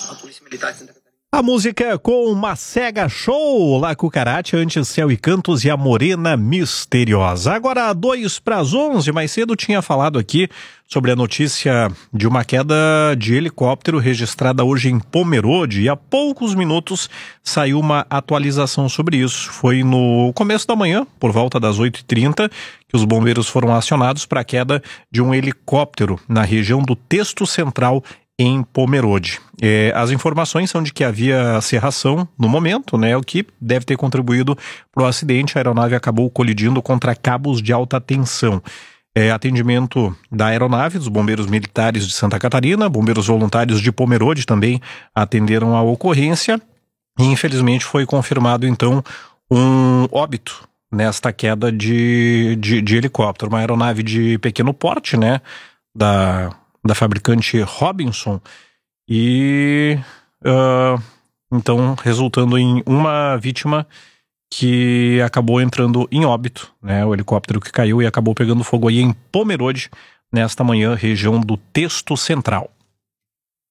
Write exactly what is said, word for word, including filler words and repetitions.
A Polícia Militar de Santa Catarina. A música com Macega Show, La Cucaracha, Antes Céu e Cantos e a Morena Misteriosa. Agora, dois para as onze, mais cedo tinha falado aqui sobre a notícia de uma queda de helicóptero registrada hoje em Pomerode e há poucos minutos saiu uma atualização sobre isso. Foi no começo da manhã, por volta das oito e trinta, que os bombeiros foram acionados para a queda de um helicóptero na região do Texto Central em Pomerode. É, as informações são de que havia cerração no momento, né, o que deve ter contribuído para o acidente. A aeronave acabou colidindo contra cabos de alta tensão. É, atendimento da aeronave, dos bombeiros militares de Santa Catarina, bombeiros voluntários de Pomerode também atenderam a ocorrência e infelizmente foi confirmado então um óbito nesta queda de, de, de helicóptero. Uma aeronave de pequeno porte, né, da... da fabricante Robinson, e uh, então resultando em uma vítima que acabou entrando em óbito, né? O helicóptero que caiu e acabou pegando fogo aí em Pomerode nesta manhã, região do Texto Central.